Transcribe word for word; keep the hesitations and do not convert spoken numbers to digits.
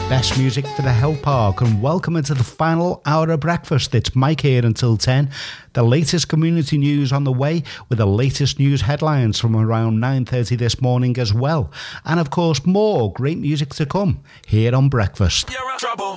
best music for the Hill Park, and welcome into the final hour of breakfast. It's Mike here until ten. The latest community news on the way, with the latest news headlines from around nine thirty this morning as well. And of course, more great music to come here on Breakfast. You're in trouble.